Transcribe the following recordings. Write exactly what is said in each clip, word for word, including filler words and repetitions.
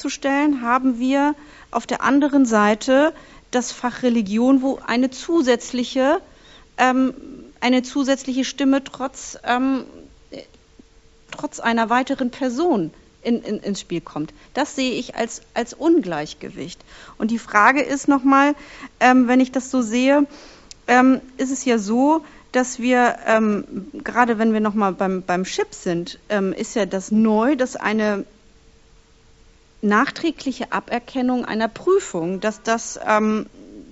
darzustellen, haben wir auf der anderen Seite das Fach Religion, wo eine zusätzliche, ähm, eine zusätzliche Stimme trotz, ähm, trotz einer weiteren Person in, in, ins Spiel kommt. Das sehe ich als, als Ungleichgewicht. Und die Frage ist nochmal, ähm, wenn ich das so sehe, ähm, ist es ja so, dass wir, ähm, gerade wenn wir nochmal beim, beim Chip sind, ähm, ist ja das neu, dass eine nachträgliche Aberkennung einer Prüfung, dass das, ähm,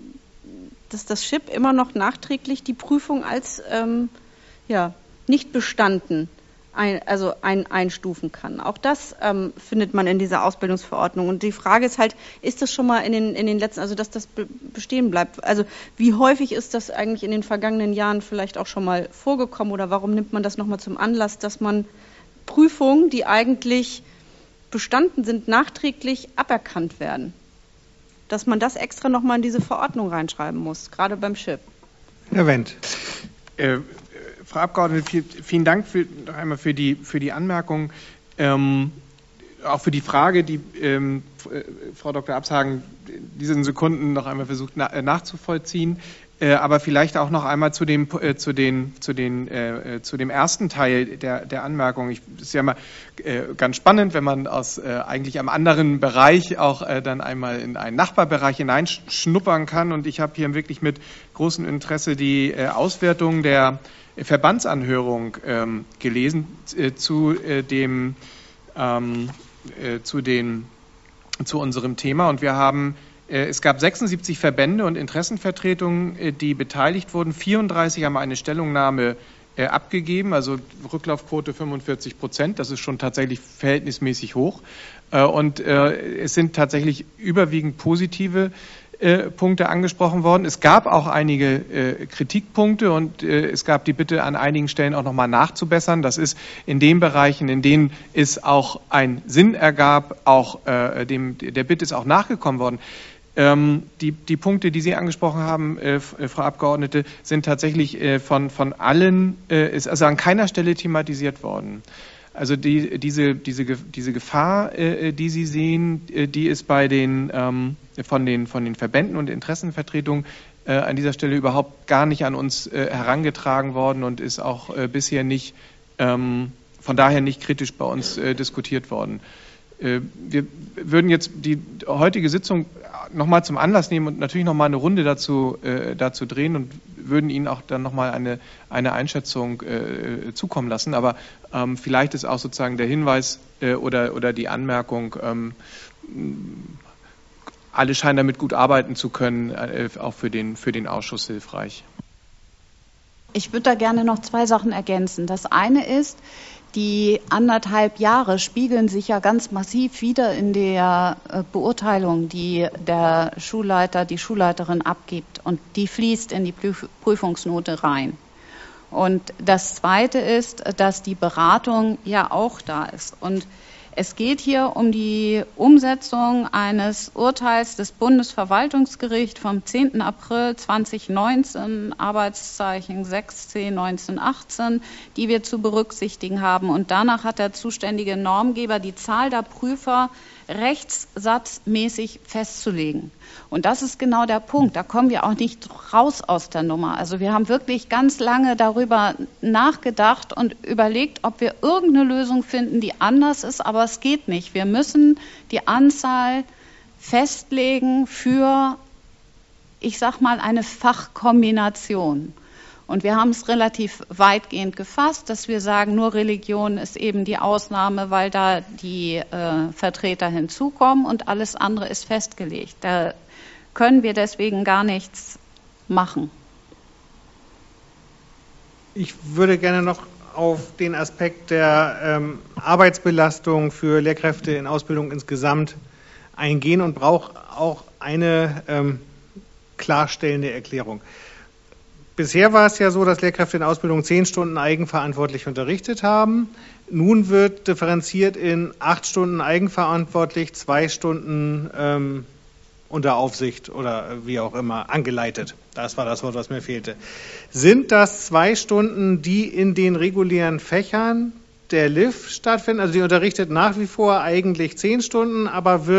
dass das Chip immer noch nachträglich die Prüfung als ähm, ja, nicht bestanden ein, also ein, einstufen kann. Auch das ähm, findet man in dieser Ausbildungsverordnung. Und die Frage ist halt, ist das schon mal in den, in den letzten, also dass das be bestehen bleibt? Also wie häufig ist das eigentlich in den vergangenen Jahren vielleicht auch schon mal vorgekommen oder warum nimmt man das nochmal zum Anlass, dass man Prüfungen, die eigentlich bestanden sind, nachträglich aberkannt werden? Dass man das extra nochmal in diese Verordnung reinschreiben muss, gerade beim Chip. Herr Wendt. Äh, Frau Abgeordnete, viel, vielen Dank für, noch einmal für die, für die Anmerkung, ähm, auch für die Frage, die ähm, Frau Doktor Abshagen diesen Sekunden noch einmal versucht na, äh, nachzuvollziehen. Äh, aber vielleicht auch noch einmal zu dem, äh, zu den, zu den, äh, zu dem ersten Teil der, der Anmerkung. Ich, das ist ja immer äh, ganz spannend, wenn man aus äh, eigentlich einem anderen Bereich auch äh, dann einmal in einen Nachbarbereich hineinschnuppern kann. Und ich habe hier wirklich mit großem Interesse die äh, Auswertung der Verbandsanhörung ähm, gelesen äh, zu äh, dem ähm, äh, zu den zu unserem Thema, und wir haben äh, es gab sechsundsiebzig Verbände und Interessenvertretungen, äh, die beteiligt wurden. vierunddreißig haben eine Stellungnahme äh, abgegeben, also Rücklaufquote fünfundvierzig Prozent. Das ist schon tatsächlich verhältnismäßig hoch, äh, und äh, es sind tatsächlich überwiegend positive Äh, Punkte angesprochen worden. Es gab auch einige äh, Kritikpunkte, und äh, es gab die Bitte, an einigen Stellen auch nochmal nachzubessern. Das ist in den Bereichen, in denen es auch einen Sinn ergab, auch äh, dem, der Bitte ist auch nachgekommen worden. Ähm, die, die Punkte, die Sie angesprochen haben, äh, Frau Abgeordnete, sind tatsächlich äh, von, von allen, äh, ist also an keiner Stelle thematisiert worden. Also die, diese, diese, diese Gefahr, äh, die Sie sehen, äh, die ist bei den, ähm, von den, von den Verbänden und Interessenvertretungen äh, an dieser Stelle überhaupt gar nicht an uns äh, herangetragen worden und ist auch äh, bisher nicht, ähm, von daher nicht kritisch bei uns äh, diskutiert worden. Äh, wir würden jetzt die heutige Sitzung nochmal zum Anlass nehmen und natürlich nochmal eine Runde dazu, äh, dazu drehen und würden Ihnen auch dann nochmal eine, eine Einschätzung äh, zukommen lassen. Aber ähm, vielleicht ist auch sozusagen der Hinweis äh, oder, oder die Anmerkung, ähm, alle scheinen damit gut arbeiten zu können, äh, auch für den, für den Ausschuss hilfreich. Ich würde da gerne noch zwei Sachen ergänzen. Das eine ist, die anderthalb Jahre spiegeln sich ja ganz massiv wieder in der Beurteilung, die der Schulleiter, die Schulleiterin abgibt. Und die fließt in die Prüfungsnote rein. Und das Zweite ist, dass die Beratung ja auch da ist. Und es geht hier um die Umsetzung eines Urteils des Bundesverwaltungsgerichts vom zehnten April zweitausendneunzehn, Arbeitszeichen sechs zehn neunzehnhundertachtzehn, die wir zu berücksichtigen haben. Und danach hat der zuständige Normgeber die Zahl der Prüfer rechtssatzmäßig festzulegen. Und das ist genau der Punkt. Da kommen wir auch nicht raus aus der Nummer. Also wir haben wirklich ganz lange darüber nachgedacht und überlegt, ob wir irgendeine Lösung finden, die anders ist. Aber es geht nicht. Wir müssen die Anzahl festlegen für, ich sag mal, eine Fachkombination. Und wir haben es relativ weitgehend gefasst, dass wir sagen, nur Religion ist eben die Ausnahme, weil da die äh, Vertreter hinzukommen und alles andere ist festgelegt. Da können wir deswegen gar nichts machen. Ich würde gerne noch auf den Aspekt der ähm, Arbeitsbelastung für Lehrkräfte in Ausbildung insgesamt eingehen und brauche auch eine ähm, klarstellende Erklärung. Bisher war es ja so, dass Lehrkräfte in Ausbildung zehn Stunden eigenverantwortlich unterrichtet haben. Nun wird differenziert in acht Stunden eigenverantwortlich, zwei Stunden ähm, unter Aufsicht oder wie auch immer angeleitet. Das war das Wort, was mir fehlte. Sind das zwei Stunden, die in den regulären Fächern der L I F stattfinden? Also die unterrichtet nach wie vor eigentlich zehn Stunden, aber wird